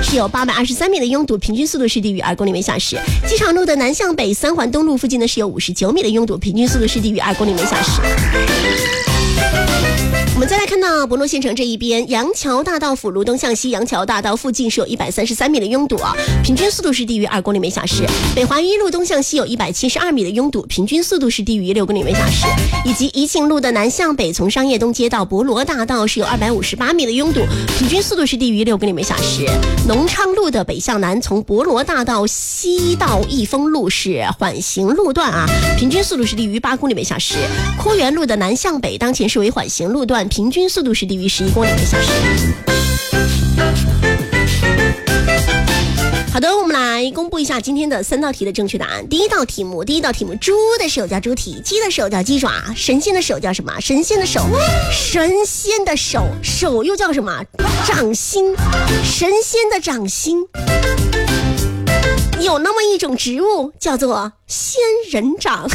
是有823米的拥堵，平均速度是低于2公里每小时。机场路的南向北3环东路附近呢是有59米的拥堵，平均速度是低于2公里每小时。我们再来看到博诺县城这一边，杨桥大道辅路东向西，杨桥大道附近是有133米的拥堵啊，平均速度是低于2公里每小时。北华一路东向西有172米的拥堵，平均速度是低于6公里每小时。以及怡庆路的南向北，从商业东街到博罗大道是有258米的拥堵，平均速度是低于6公里每小时。农昌路的北向南，从博罗大道西到益丰路是缓行路段啊，平均速度是低于8公里每小时。昆园路的南向北，当前是为缓行路段，平均速度是低于11公里每小时。好的，我们来公布一下今天的3道题的正确答案。第一道题目，猪的手叫猪蹄，鸡的手叫鸡爪，神仙的手叫什么？神仙的手又叫什么？掌心。神仙的掌心有那么一种植物叫做仙人掌。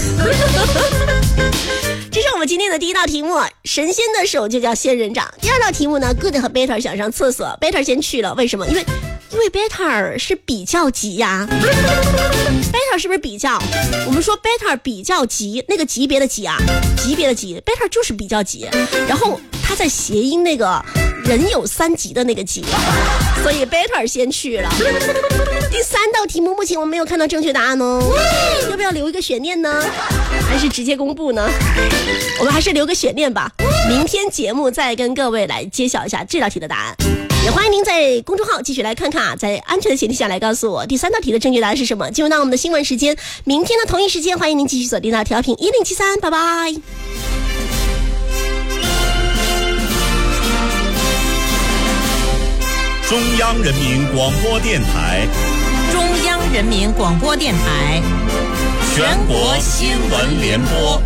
这是我们今天的第一道题目，神仙的手就叫仙人掌。第二道题目呢 ，Good 和 Better 想上厕所 ，Better 先去了，为什么？因为 Better 是比较级呀。Better 是不是比较？我们说 Better 比较级，那个级别的级啊，级别的级 ，Better 就是比较级。然后它在谐音那个人有3级的那个级，所以 Better 先去了。第3道题目，目前我们没有看到正确答案哦，要不要留一个悬念呢？还是直接公布呢？我们还是留个悬念吧，明天节目再跟各位来揭晓一下这道题的答案。也欢迎您在公众号继续来看看啊，在安全的前提下来告诉我第3道题的正确答案是什么。进入到我们的新闻时间，明天的同一时间，欢迎您继续锁定到调频1073，拜拜。 中央人民广播电台， 中央人民广播电台， 全国新闻联播。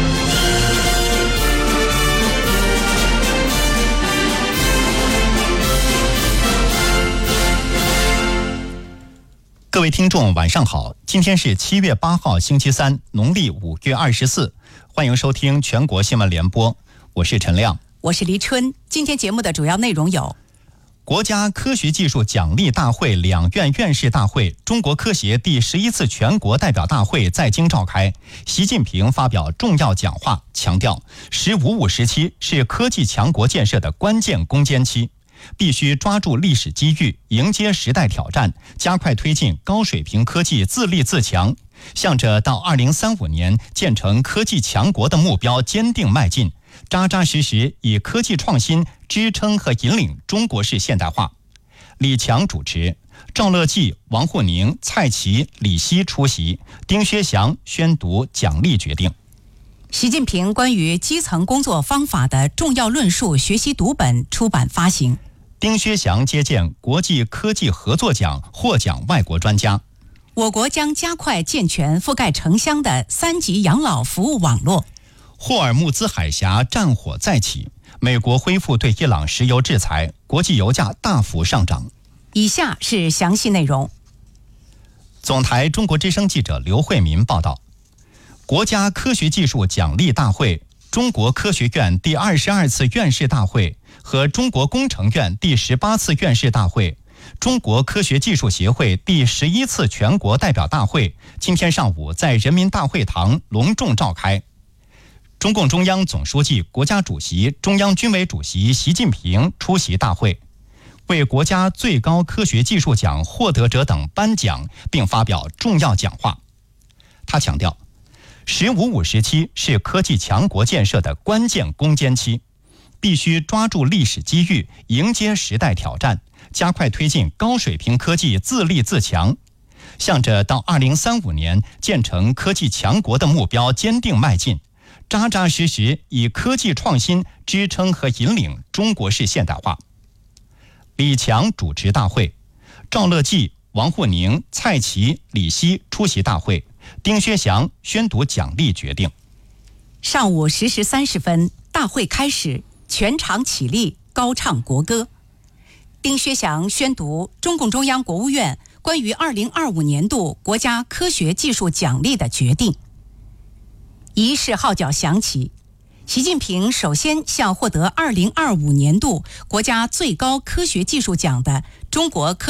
各位听众晚上好，今天是7月8号星期三，农历5月24，欢迎收听全国新闻联播，我是陈亮， 我是黎春。今天节目的主要内容有： 国家科学技术奖励大会2院院士大会，中国科协第11次全国代表大会在京召开，习近平发表重要讲话，强调“15+5”时期是科技强国建设的关键攻坚期，必须抓住历史机遇，迎接时代挑战，加快推进高水平科技自立自强，向着到2035年建成科技强国的目标坚定迈进，扎扎实实以科技创新支撑和引领中国式现代化。李强主持，赵乐际、王沪宁、蔡奇、李希出席，丁薛祥宣读奖励决定。 习近平关于基层工作方法的重要论述学习读本出版发行。 丁薛祥接见国际科技合作奖获奖外国专家。 我国将加快健全覆盖城乡的3级养老服务网络。 霍尔木兹海峡战火再起，美国恢复对伊朗石油制裁，国际油价大幅上涨。 以下是详细内容。 总台中国之声记者刘慧民报道，国家科学技术奖励大会、中国科学院第22次院士大会和中国工程院第18次院士大会、中国科学技术协会第11次全国代表大会今天上午在人民大会堂隆重召开。中共中央总书记、国家主席、中央军委主席习近平出席大会，为国家最高科学技术奖获得者等颁奖，并发表重要讲话。他强调，“15+5”时期是科技强国建设的关键攻坚期，必须抓住历史机遇，迎接时代挑战，加快推进高水平科技自立自强，向着到2035年建成科技强国的目标坚定迈进，扎扎实实以科技创新支撑和引领中国式现代化。李强主持大会，赵乐际、王沪宁、蔡奇、李希出席大会，丁薛祥宣读奖励决定。 上午10时30分，大会开始，全场起立，高唱国歌。丁薛祥宣读中共中央、国务院关于2025年度国家科学技术奖励的决定。仪式号角响起，习近平首先向获得2025年度国家最高科学技术奖的中国科